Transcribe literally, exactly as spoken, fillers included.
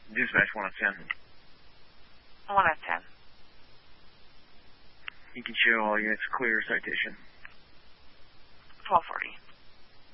Dispatch one out of ten. one out of ten. You can show all units clear citation. twelve forty.